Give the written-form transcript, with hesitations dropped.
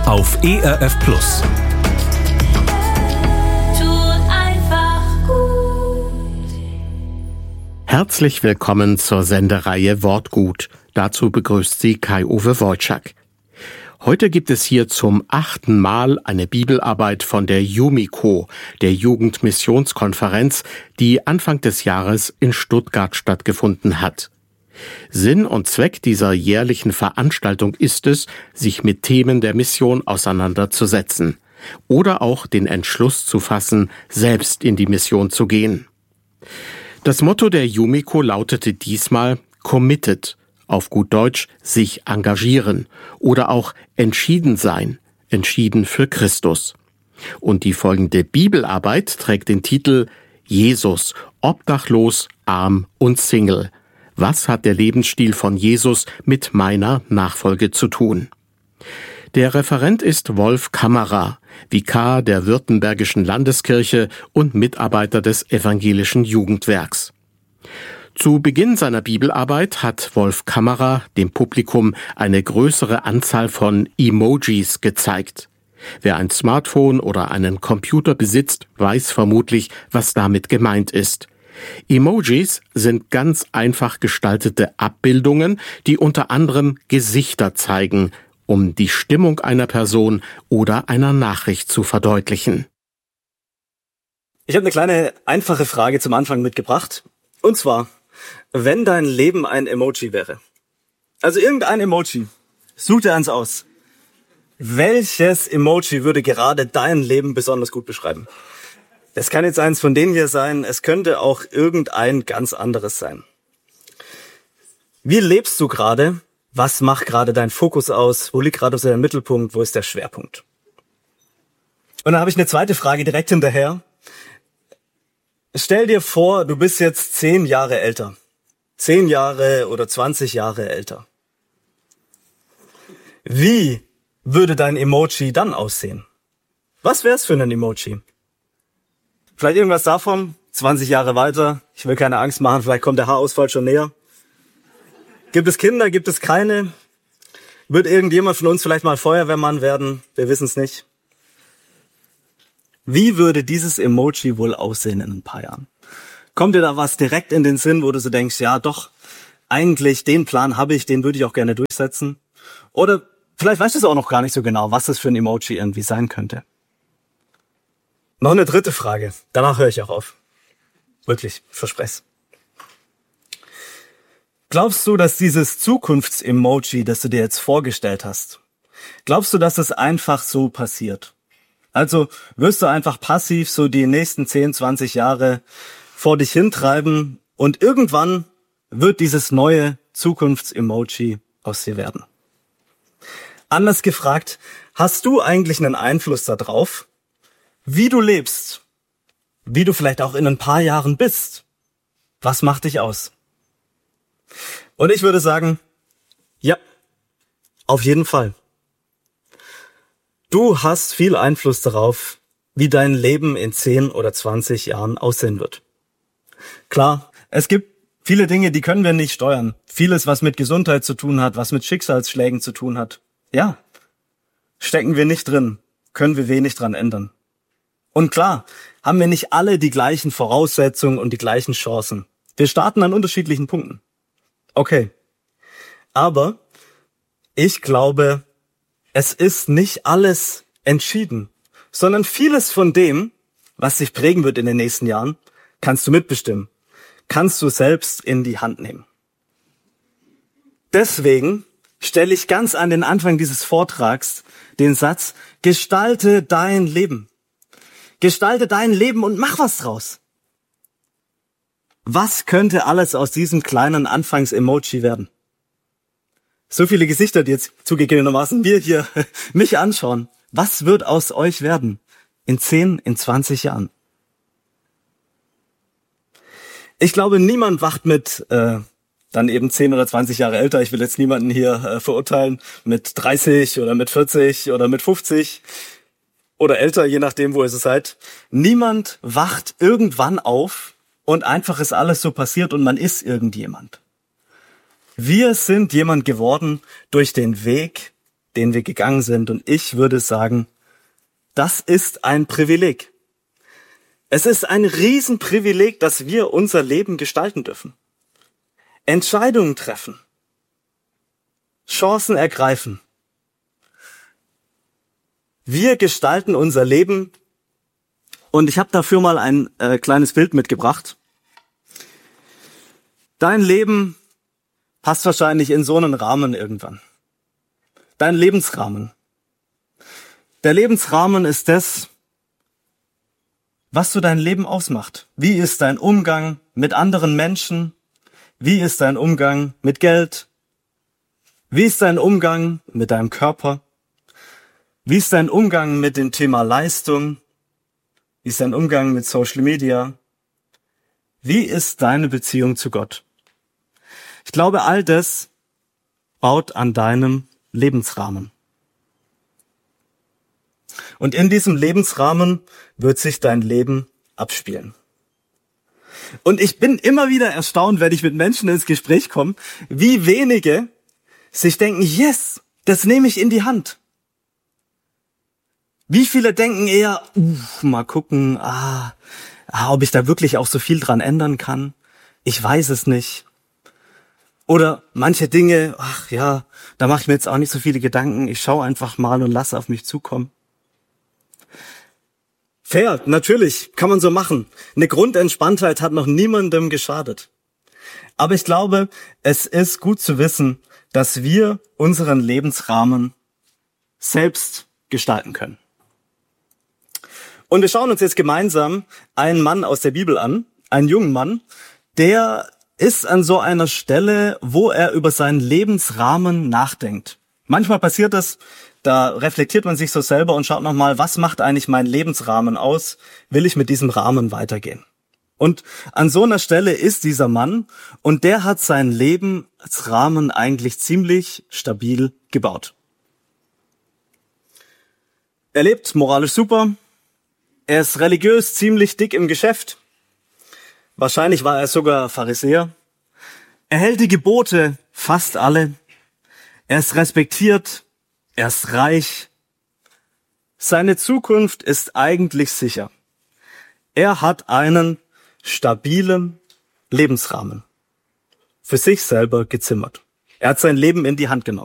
auf ERF Plus. Herzlich willkommen zur Sendereihe Wortgut. Dazu begrüßt Sie Kai-Uwe Wojczak. Heute gibt es hier zum 8. Mal eine Bibelarbeit von der Jumiko, der Jugendmissionskonferenz, die Anfang des Jahres in Stuttgart stattgefunden hat. Sinn und Zweck dieser jährlichen Veranstaltung ist es, sich mit Themen der Mission auseinanderzusetzen oder auch den Entschluss zu fassen, selbst in die Mission zu gehen. Das Motto der Jumiko lautete diesmal Committed, auf gut Deutsch sich engagieren oder auch entschieden sein, entschieden für Christus. Und die folgende Bibelarbeit trägt den Titel Jesus, obdachlos, arm und Single. Was hat der Lebensstil von Jesus mit meiner Nachfolge zu tun? Der Referent ist Wolf Kammerer, Vikar der Württembergischen Landeskirche und Mitarbeiter des Evangelischen Jugendwerks. Zu Beginn seiner Bibelarbeit hat Wolf Kammerer dem Publikum eine größere Anzahl von Emojis gezeigt. Wer ein Smartphone oder einen Computer besitzt, weiß vermutlich, was damit gemeint ist. Emojis sind ganz einfach gestaltete Abbildungen, die unter anderem Gesichter zeigen, um die Stimmung einer Person oder einer Nachricht zu verdeutlichen. Ich habe eine kleine, einfache Frage zum Anfang mitgebracht. Und zwar, wenn dein Leben ein Emoji wäre, also irgendein Emoji, such dir eins aus. Welches Emoji würde gerade dein Leben besonders gut beschreiben? Es kann jetzt eins von denen hier sein, es könnte auch irgendein ganz anderes sein. Wie lebst du gerade? Was macht gerade dein Fokus aus? Wo liegt gerade so der Mittelpunkt? Wo ist der Schwerpunkt? Und dann habe ich eine zweite Frage direkt hinterher. Stell dir vor, du bist jetzt 10 Jahre älter. 10 Jahre oder 20 Jahre älter. Wie würde dein Emoji dann aussehen? Was wär's für ein Emoji? Vielleicht irgendwas davon, 20 Jahre weiter, ich will keine Angst machen, vielleicht kommt der Haarausfall schon näher. Gibt es Kinder, gibt es keine? Wird irgendjemand von uns vielleicht mal Feuerwehrmann werden? Wir wissen es nicht. Wie würde dieses Emoji wohl aussehen in ein paar Jahren? Kommt dir da was direkt in den Sinn, wo du so denkst, ja doch, eigentlich den Plan habe ich, den würde ich auch gerne durchsetzen? Oder vielleicht weißt du es auch noch gar nicht so genau, was das für ein Emoji irgendwie sein könnte. Noch eine dritte Frage, danach höre ich auch auf. Wirklich, ich verspreche es. Glaubst du, dass dieses Zukunftsemoji, das du dir jetzt vorgestellt hast, glaubst du, dass es einfach so passiert? Also wirst du einfach passiv so die nächsten 10, 20 Jahre vor dich hintreiben und irgendwann wird dieses neue Zukunftsemoji aus dir werden? Anders gefragt, hast du eigentlich einen Einfluss darauf, wie du lebst, wie du vielleicht auch in ein paar Jahren bist? Was macht dich aus? Und ich würde sagen, ja, auf jeden Fall. Du hast viel Einfluss darauf, wie dein Leben in 10 oder 20 Jahren aussehen wird. Klar, es gibt viele Dinge, die können wir nicht steuern. Vieles, was mit Gesundheit zu tun hat, was mit Schicksalsschlägen zu tun hat. Ja, stecken wir nicht drin, können wir wenig dran ändern. Und klar, haben wir nicht alle die gleichen Voraussetzungen und die gleichen Chancen. Wir starten an unterschiedlichen Punkten. Okay, aber ich glaube, es ist nicht alles entschieden, sondern vieles von dem, was sich prägen wird in den nächsten Jahren, kannst du mitbestimmen, kannst du selbst in die Hand nehmen. Deswegen stelle ich ganz an den Anfang dieses Vortrags den Satz, gestalte dein Leben. Gestalte dein Leben und mach was draus. Was könnte alles aus diesem kleinen Anfangs-Emoji werden? So viele Gesichter, die jetzt zugegebenermaßen wir hier mich anschauen. Was wird aus euch werden in 10, in 20 Jahren? Ich glaube, niemand wacht mit dann eben 10 oder 20 Jahre älter. Ich will jetzt niemanden hier verurteilen, mit 30 oder mit 40 oder mit 50 oder älter, je nachdem, wo ihr so seid. Niemand wacht irgendwann auf und einfach ist alles so passiert und man ist irgendjemand. Wir sind jemand geworden durch den Weg, den wir gegangen sind. Und ich würde sagen, das ist ein Privileg. Es ist ein Riesenprivileg, dass wir unser Leben gestalten dürfen. Entscheidungen treffen. Chancen ergreifen. Wir gestalten unser Leben. Und ich habe dafür mal ein kleines Bild mitgebracht. Dein Leben passt wahrscheinlich in so einen Rahmen irgendwann. Dein Lebensrahmen. Der Lebensrahmen ist das, was so dein Leben ausmacht. Wie ist dein Umgang mit anderen Menschen? Wie ist dein Umgang mit Geld? Wie ist dein Umgang mit deinem Körper? Wie ist dein Umgang mit dem Thema Leistung? Wie ist dein Umgang mit Social Media? Wie ist deine Beziehung zu Gott? Ich glaube, all das baut an deinem Lebensrahmen. Und in diesem Lebensrahmen wird sich dein Leben abspielen. Und ich bin immer wieder erstaunt, wenn ich mit Menschen ins Gespräch komme, wie wenige sich denken, yes, das nehme ich in die Hand. Wie viele denken eher, mal gucken, ob ich da wirklich auch so viel dran ändern kann. Ich weiß es nicht. Oder manche Dinge, da mache ich mir jetzt auch nicht so viele Gedanken. Ich schaue einfach mal und lasse auf mich zukommen. Fair, natürlich, kann man so machen. Eine Grundentspanntheit hat noch niemandem geschadet. Aber ich glaube, es ist gut zu wissen, dass wir unseren Lebensrahmen selbst gestalten können. Und wir schauen uns jetzt gemeinsam einen Mann aus der Bibel an, einen jungen Mann, der ist an so einer Stelle, wo er über seinen Lebensrahmen nachdenkt. Manchmal passiert es, da reflektiert man sich so selber und schaut nochmal, was macht eigentlich mein Lebensrahmen aus? Will ich mit diesem Rahmen weitergehen? Und an so einer Stelle ist dieser Mann und der hat seinen Lebensrahmen eigentlich ziemlich stabil gebaut. Er lebt moralisch super, er ist religiös ziemlich dick im Geschäft, wahrscheinlich war er sogar Pharisäer, er hält die Gebote fast alle, er ist respektiert, er ist reich, seine Zukunft ist eigentlich sicher. Er hat einen stabilen Lebensrahmen für sich selber gezimmert. Er hat sein Leben in die Hand genommen.